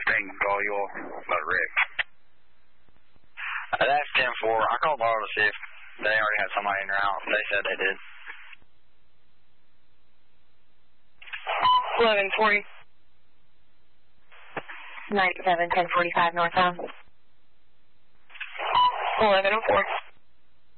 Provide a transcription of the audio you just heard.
thing to call you all about a wreck. That's 10-4. I called Laurel to see if they already had somebody in their house. They said they did. 1140. 97, 1045 northbound. 1104.